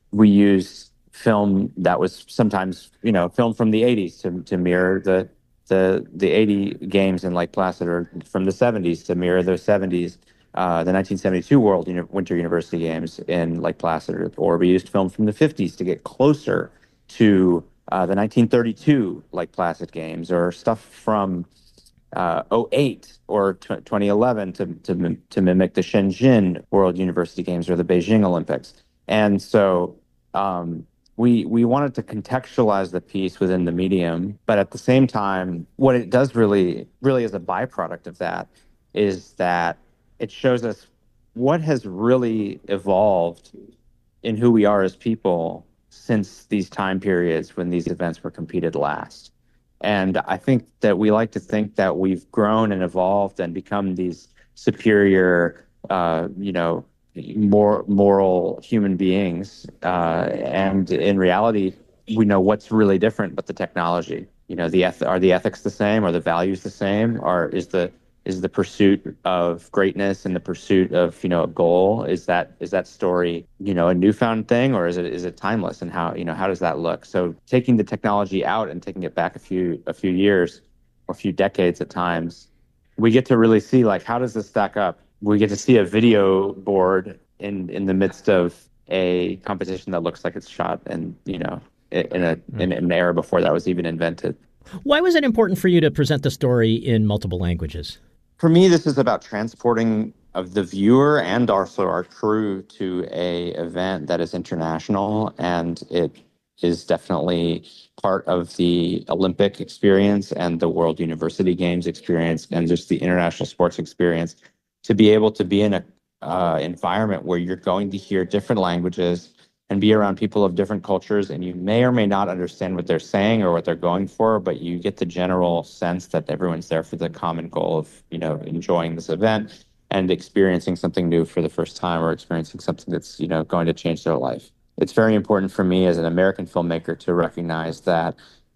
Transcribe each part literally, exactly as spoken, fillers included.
we use film that was sometimes, you know, film from the eighties to to mirror the the the eighty games in Lake Placid, or from the seventies to mirror those seventies, uh, the nineteen seventy-two World Uni Winter University Games in Lake Placid, or, or we used film from the fifties to get closer to uh, the nineteen thirty-two Lake Placid Games, or stuff from uh, oh eight or tw twenty eleven to, to, to mimic the Shenzhen World University Games or the Beijing Olympics. And so um, we, we wanted to contextualize the piece within the medium, but at the same time, what it does really, really as a byproduct of that is that it shows us what has really evolved in who we are as people since these time periods when these events were competed last. And I think that we like to think that we've grown and evolved and become these superior, uh, you know, more moral human beings. Uh, and in reality, we know what's really different, but the technology. You know, the eth are the ethics the same? Are the values the same? Or is the is the pursuit of greatness and the pursuit of, you know, a goal, is that is that story, you know, a newfound thing, or is it is it timeless? And how, you know, how does that look? So taking the technology out and taking it back a few a few years or a few decades at times, we get to really see, like, how does this stack up? We get to see a video board in in the midst of a competition that looks like it's shot in, you know, in a in an era before that was even invented. Why was it important for you to present the story in multiple languages? For me, this is about transporting of the viewer and also our crew to a event that is international, and it is definitely part of the Olympic experience and the World University Games experience and just the international sports experience, to be able to be in a uh, environment where you're going to hear different languages and be around people of different cultures, and you may or may not understand what they're saying or what they're going for, but you get the general sense that everyone's there for the common goal of, you know, enjoying this event and experiencing something new for the first time, or experiencing something that's, you know, going to change their life. It's very important for me as an American filmmaker to recognize that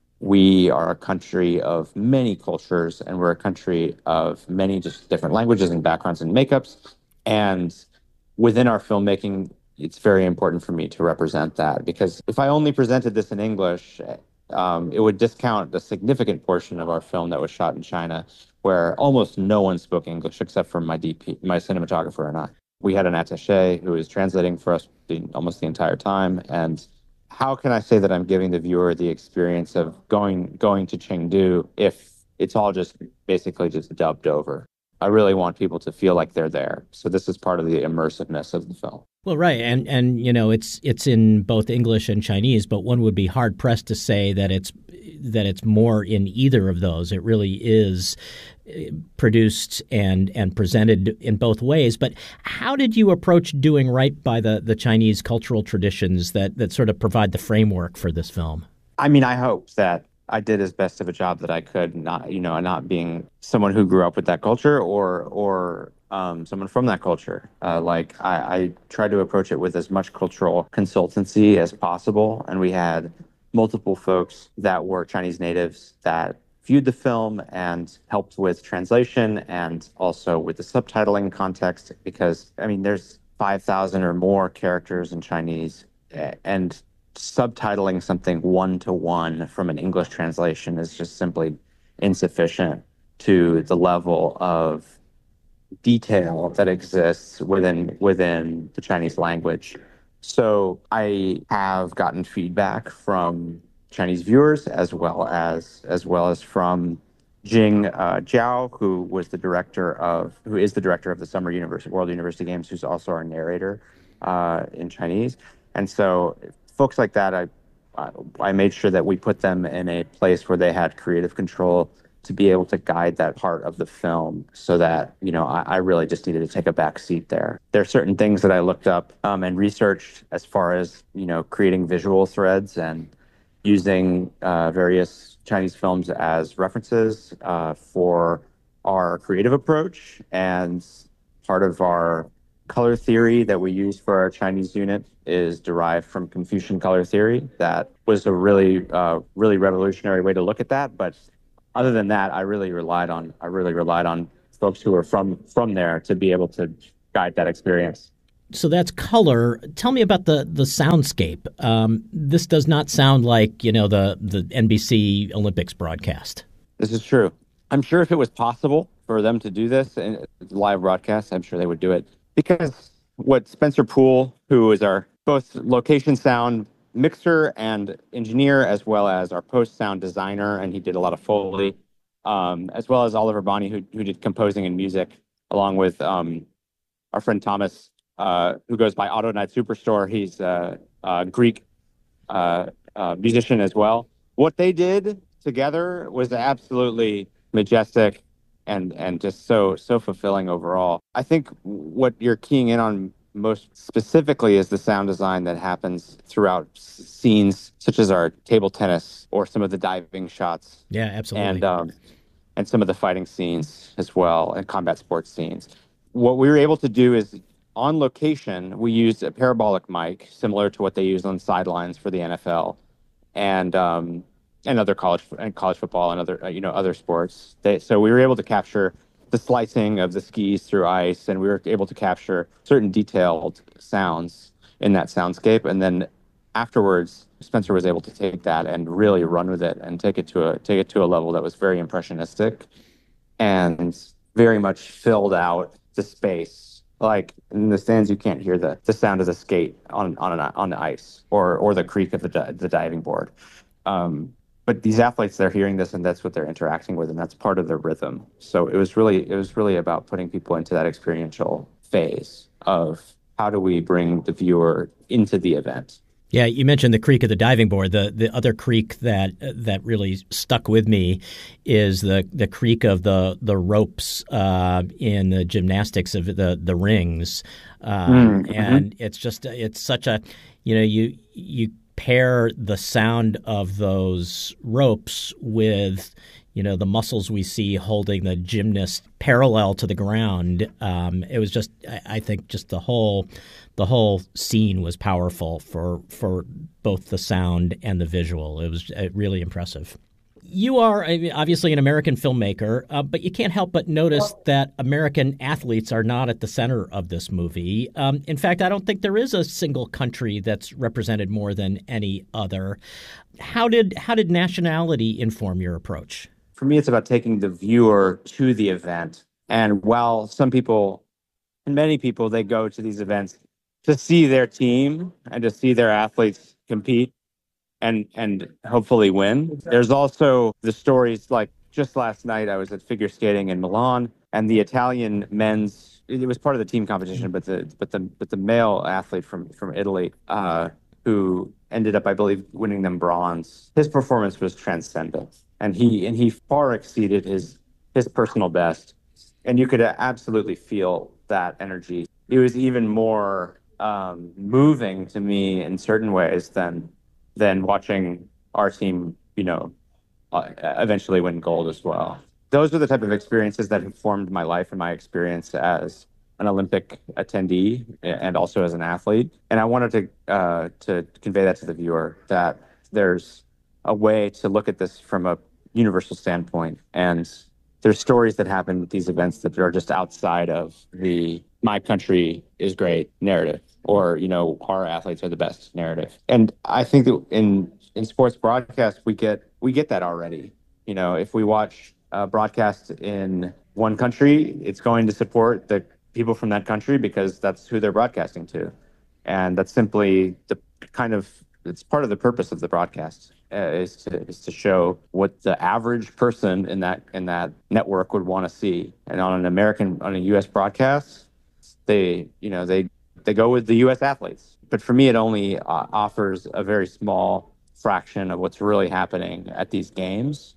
we are a country of many cultures, and we're a country of many just different languages and backgrounds and makeups. And within our filmmaking, it's very important for me to represent that, because if I only presented this in English, um, it would discount a significant portion of our film that was shot in China, where almost no one spoke English except for my D P, my cinematographer, and I. We had an attaché who was translating for us the, almost the entire time. And how can I say that I'm giving the viewer the experience of going going to Chengdu if it's all just basically just dubbed over? I really want people to feel like they're there. So this is part of the immersiveness of the film. Well, right, and and you know, it's it's in both English and Chinese, but one would be hard pressed to say that it's that it's more in either of those. It really is produced and and presented in both ways. But how did you approach doing right by the the Chinese cultural traditions that that sort of provide the framework for this film? I mean, I hope that I did as best of a job that I could, not, you know, not being someone who grew up with that culture, or or um, someone from that culture. Uh, like I, I tried to approach it with as much cultural consultancy as possible, and we had multiple folks that were Chinese natives that viewed the film and helped with translation and also with the subtitling context, because I mean, there's five thousand or more characters in Chinese, and subtitling something one to one from an English translation is just simply insufficient to the level of detail that exists within within the Chinese language. So I have gotten feedback from Chinese viewers, as well as as well as from Jing uh, Jiao, who was the director of who is the director of the Summer University World University Games, who's also our narrator uh, in Chinese. And so folks like that, I I made sure that we put them in a place where they had creative control to be able to guide that part of the film, so that, you know, I, I really just needed to take a back seat there. There are certain things that I looked up um, and researched as far as, you know, creating visual threads and using uh, various Chinese films as references uh, for our creative approach. And part of our color theory that we use for our Chinese unit is derived from Confucian color theory. That was a really, uh, really revolutionary way to look at that. But other than that, I really relied on I really relied on folks who are from from there to be able to guide that experience. so that's color. Tell me about the the soundscape. Um, this does not sound like, you know, the the N B C Olympics broadcast. This is true. I'm sure if it was possible for them to do this in live broadcast, I'm sure they would do it. Because what Spencer Poole, who is our both location sound mixer and engineer, as well as our post sound designer, and he did a lot of Foley, um, as well as Oliver Bonney, who who did composing and music, along with um, our friend Thomas, uh, who goes by Auto Night Superstore. He's a, a Greek uh, uh, musician as well. What they did together was absolutely majestic and and just so so fulfilling overall. I think what you're keying in on most specifically is the sound design that happens throughout s- scenes such as our table tennis or some of the diving shots. Yeah, absolutely. And um, and some of the fighting scenes as well, and combat sports scenes. What we were able to do is, on location, we used a parabolic mic, similar to what they use on sidelines for the N F L, and um, and other college and college football and other uh, you know other sports. They, so we were able to capture the slicing of the skis through ice, and we were able to capture certain detailed sounds in that soundscape. And then afterwards, Spencer was able to take that and really run with it and take it to a take it to a level that was very impressionistic and very much filled out the space. Like in the stands, you can't hear the, the sound of the skate on on an, on the ice or or the creak of the di- the diving board. Um, but these athletes, they're hearing this, and that's what they're interacting with, and that's part of their rhythm. So it was really it was really about putting people into that experiential phase of how do we bring the viewer into the event. Yeah, you mentioned the creak of the diving board. The the other creak that that really stuck with me is the, the creak of the the ropes uh, in the gymnastics of the the rings, um, mm-hmm. and it's just it's such a you know you you pair the sound of those ropes with you know the muscles we see holding the gymnast parallel to the ground. Um, it was just I, I think just the whole. The whole scene was powerful for for both the sound and the visual. It was really impressive. You are obviously an American filmmaker, uh, but you can't help but notice that American athletes are not at the center of this movie. Um, in fact, I don't think there is a single country that's represented more than any other. How did how did nationality inform your approach? For me, it's about taking the viewer to the event. And while some people, and many people, they go to these events to see their team and to see their athletes compete and and hopefully win. There's also the stories, like just last night I was at figure skating in Milan, and the Italian men's, it was part of the team competition, but the but the but the male athlete from from Italy uh, who ended up, I believe, winning them bronze. His performance was transcendent, and he and he far exceeded his his personal best, and you could absolutely feel that energy. It was even more um, moving to me in certain ways than than watching our team, you know, uh, eventually win gold as well. Those are the type of experiences that have formed my life and my experience as an Olympic attendee and also as an athlete. And I wanted to uh, to convey that to the viewer, that there's a way to look at this from a universal standpoint, and there's stories that happen at these events that are just outside of the "my country is great" narrative, or, you know, our athletes are the best narrative. And I think that in in sports broadcast, we get we get that already. You know, if we watch a broadcast in one country, it's going to support the people from that country because that's who they're broadcasting to, and that's simply the kind of it's part of the purpose of the broadcast. Uh, is to is to show what the average person in that in that network would want to see. And on an American on a U S broadcast, they you know they they go with the U S athletes. But for me, it only uh, offers a very small fraction of what's really happening at these games.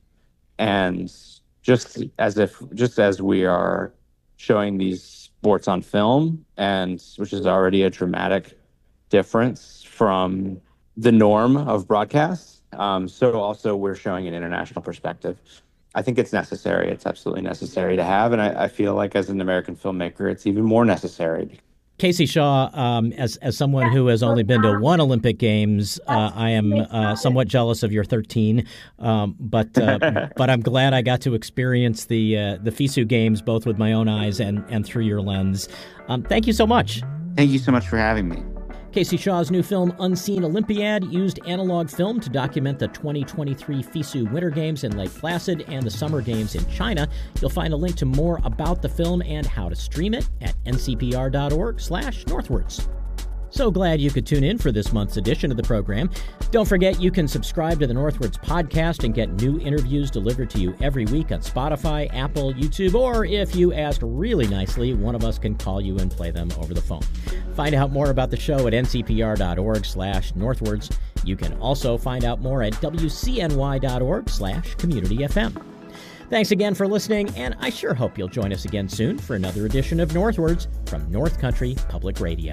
And just as if just as we are showing these sports on film, and which is already a dramatic difference from the norm of broadcasts. Um, so also we're showing an international perspective. I think it's necessary. It's absolutely necessary to have. And I, I feel like as an American filmmaker, it's even more necessary. Casey Shaw, um, as as someone who has only been to one Olympic Games, uh, I am uh, somewhat jealous of your thirteen. Um, but uh, but I'm glad I got to experience the uh, the FISU Games both with my own eyes and, and through your lens. Um, thank you so much. Thank you so much for having me. Casey Shaw's new film, Unseen Olympiad, used analog film to document the twenty twenty-three FISU Winter Games in Lake Placid and the Summer Games in China. You'll find a link to more about the film and how to stream it at ncpr.org slash northwards. So glad you could tune in for this month's edition of the program. Don't forget you can subscribe to the Northwards podcast and get new interviews delivered to you every week on Spotify, Apple, YouTube, or if you ask really nicely, one of us can call you and play them over the phone. Find out more about the show at ncpr.org slash northwards. You can also find out more at wcny.org slash community FM. Thanks again for listening, and I sure hope you'll join us again soon for another edition of Northwards from North Country Public Radio.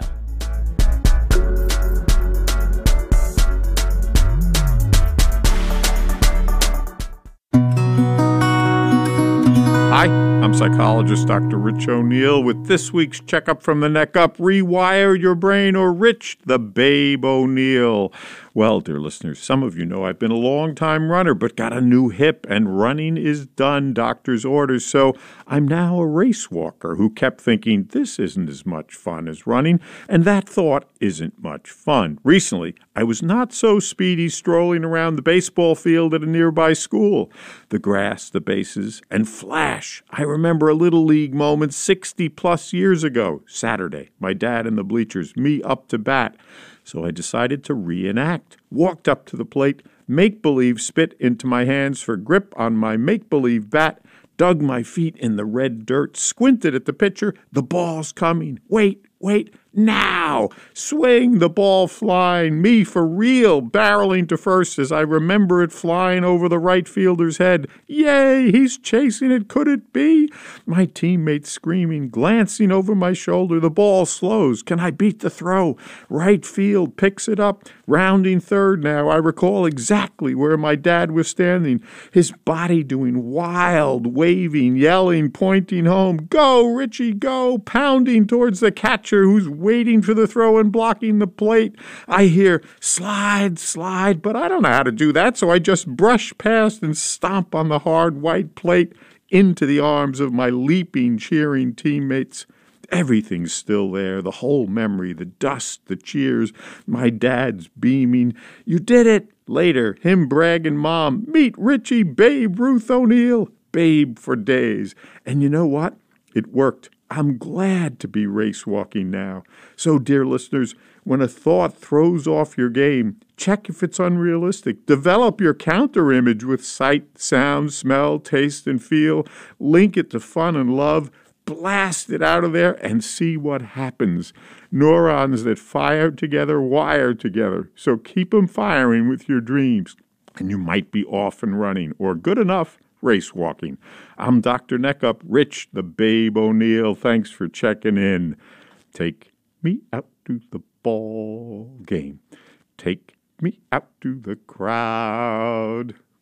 Hi, I'm psychologist Doctor Rich O'Neill with this week's Checkup from the Neck Up, Rewire Your Brain, or Rich the Babe O'Neill. Well, dear listeners, some of you know I've been a long-time runner, but got a new hip, and running is done, doctor's orders, so I'm now a race walker who kept thinking this isn't as much fun as running, and that thought isn't much fun. Recently, I was not so speedy strolling around the baseball field at a nearby school. The grass, the bases, and flash. I remember a Little League moment sixty-plus years ago. Saturday, my dad in the bleachers, me up to bat. So I decided to reenact. Walked up to the plate, make-believe spit into my hands for grip on my make-believe bat, dug my feet in the red dirt, squinted at the pitcher. The ball's coming. Wait, wait, now! Swing, the ball flying. Me for real, barreling to first as I remember it flying over the right fielder's head. Yay, he's chasing it. Could it be? My teammates screaming, glancing over my shoulder. The ball slows. Can I beat the throw? Right field picks it up. Rounding third now, I recall exactly where my dad was standing, his body doing wild, waving, yelling, pointing home. Go, Richie, go! Pounding towards the catcher who's waiting for the throw and blocking the plate. I hear, slide, slide, but I don't know how to do that, so I just brush past and stomp on the hard white plate into the arms of my leaping, cheering teammates. Everything's still there, the whole memory, the dust, the cheers, my dad's beaming. You did it! Later, him bragging, Mom, meet Richie Babe Ruth O'Neill. Babe for days. And you know what? It worked. I'm glad to be race walking now. So, dear listeners, when a thought throws off your game, check if it's unrealistic. Develop your counter image with sight, sound, smell, taste, and feel. Link it to fun and love. Blast it out of there and see what happens. Neurons that fire together wire together. So keep them firing with your dreams. And you might be off and running, or good enough, race walking. I'm Doctor Neckup, Rich the Babe O'Neill. Thanks for checking in. Take me out to the ball game. Take me out to the crowd.